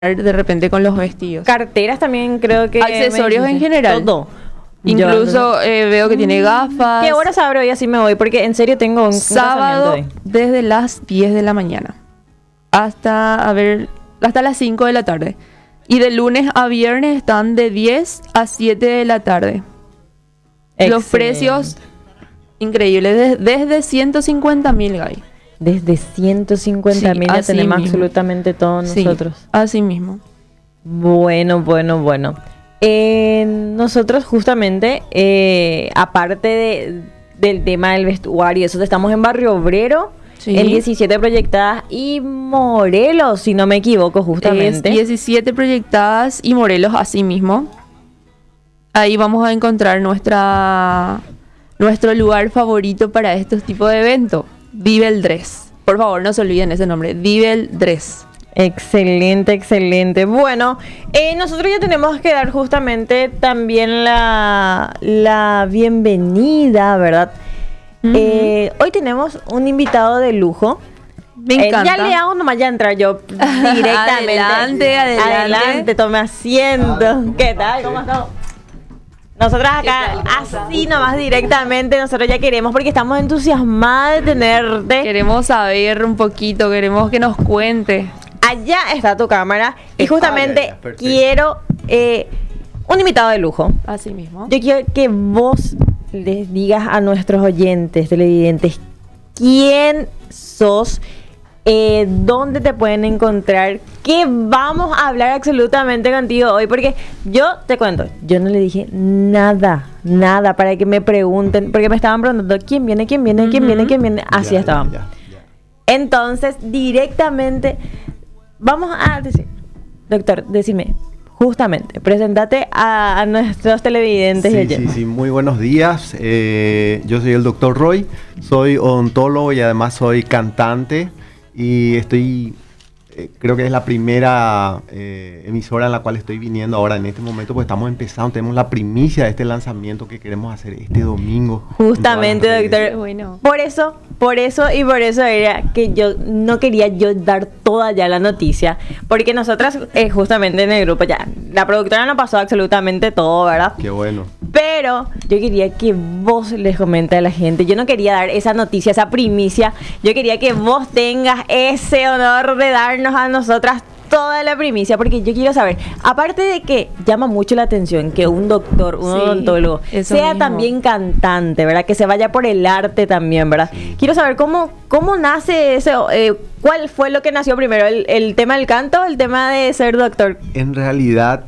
de repente con los vestidos. Carteras también creo que... Accesorios en general. Todo. Incluso veo que tiene gafas. ¿Qué horas abro y así me voy? Porque en serio tengo un sábado casamiento hoy. desde las 10 de la mañana hasta las 5 de la tarde. Y de lunes a viernes están de 10 a 7 de la tarde. Los precios increíbles, desde 150.000, Guy. Desde 150.000 ya así tenemos mismo. absolutamente todos nosotros. Sí, así mismo. Bueno. Nosotros justamente, aparte del tema del vestuario, eso estamos en Barrio Obrero, Sí. el 17 proyectadas y Morelos, si no me equivoco, justamente. Es 17 proyectadas y Morelos así mismo. Ahí vamos a encontrar nuestro lugar favorito para estos tipos de eventos. Vive el Dress. Por favor, no se olviden ese nombre. Vive el Dress. Excelente. Bueno, nosotros ya tenemos que dar justamente también la bienvenida, ¿verdad? Hoy tenemos un invitado de lujo. Me encanta. Ya le hago nomás ya entrar yo directamente. Adelante, tome asiento. ¿Qué tal? ¿Cómo estamos? Nosotras acá, así nomás directamente, nosotros ya queremos, porque estamos entusiasmadas de tenerte. Queremos saber un poquito, queremos que nos cuente. Allá está tu cámara y justamente quiero un invitado de lujo. Así mismo. Yo quiero que vos les digas a nuestros oyentes, televidentes, quién sos, dónde te pueden encontrar, qué vamos a hablar absolutamente contigo hoy, porque yo te cuento, yo no le dije nada para que me pregunten, porque me estaban preguntando quién viene, así estaban. Ya. Entonces, directamente vamos a decir, doctor, decime, justamente, presentate a nuestros televidentes y oyentes. Sí, muy buenos días. Yo soy el doctor Roy, soy odontólogo y además soy cantante y creo que es la primera emisora en la cual estoy viniendo ahora en este momento, pues estamos empezando, tenemos la primicia de este lanzamiento que queremos hacer este domingo. Justamente, doctor. Bueno. Por eso era que yo no quería dar toda ya la noticia, porque nosotras justamente en el grupo ya, la productora nos pasó absolutamente todo, ¿verdad? Qué bueno. Pero yo quería que vos les comentes a la gente. Yo no quería dar esa noticia, esa primicia. Yo quería que vos tengas ese honor de darnos a nosotras toda la primicia, porque yo quiero saber, aparte de que llama mucho la atención que un doctor, un odontólogo, sea mismo. también cantante, ¿verdad? Que se vaya por el arte también, ¿verdad? Quiero saber cómo nace eso, cuál fue lo que nació primero, el tema del canto o el tema de ser doctor. En realidad,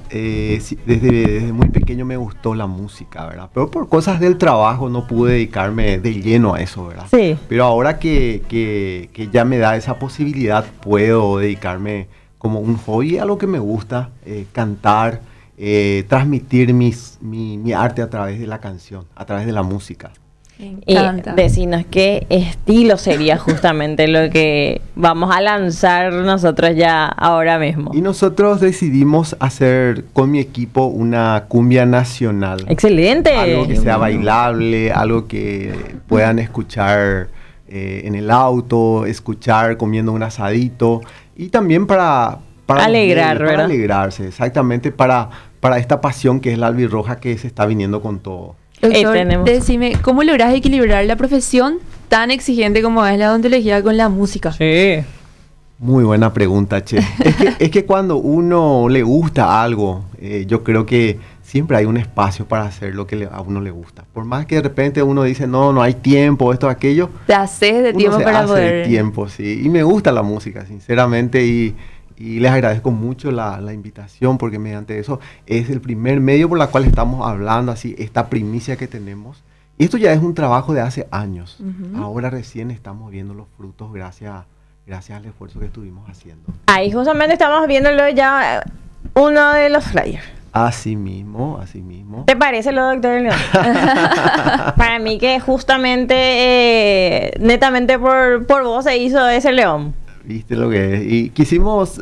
desde muy pequeño me gustó la música, ¿verdad? Pero por cosas del trabajo no pude dedicarme de lleno a eso, ¿verdad? Sí. Pero ahora que ya me da esa posibilidad, puedo dedicarme como un hobby a lo que me gusta, cantar, transmitir mi arte a través de la canción, a través de la música. Me Y encanta. decinos qué estilo sería justamente lo que vamos a lanzar nosotros ya ahora mismo. Y nosotros decidimos hacer con mi equipo una cumbia nacional. Excelente. Algo que sea bailable, algo que puedan escuchar en el auto, escuchar comiendo un asadito y también para Alegrar, para ¿verdad? alegrarse, exactamente para esta pasión que es la albirroja que se está viniendo con todo. Doctor, tenemos. decime, ¿cómo lográs equilibrar la profesión tan exigente como es la odontología con la música? Sí. Muy buena pregunta, Che. Es que cuando uno le gusta algo, yo creo que siempre hay un espacio para hacer lo que a uno le gusta. Por más que de repente uno dice, no hay tiempo, esto, aquello. Te haces de Uno tiempo se para hace poder. de tiempo, sí. Y me gusta la música, sinceramente. Y les agradezco mucho la invitación, porque mediante eso es el primer medio por el cual estamos hablando, así, esta primicia que tenemos. Y esto ya es un trabajo de hace años. Ahora recién estamos viendo los frutos gracias al esfuerzo que estuvimos haciendo. Ahí justamente estamos viéndolo ya uno de los flyers. Así mismo. ¿Te parece lo, doctor León? Para mí que justamente, netamente por vos se hizo ese león. Viste lo que es. Y quisimos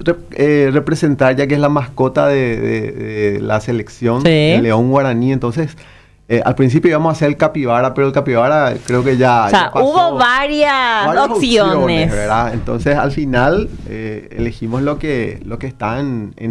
representar, ya que es la mascota de la selección, Sí. el león guaraní. Entonces, Al principio íbamos a hacer el capibara, pero el capibara creo que ya... O sea, ya pasó hubo varias opciones. ¿verdad? Entonces, al final, elegimos lo que está en